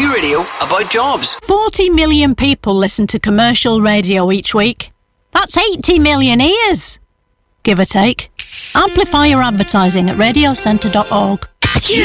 Corby Radio about jobs. 40 million people listen to commercial radio each week. That's 80 million ears, give or take. Amplify your advertising at radiocentre.org.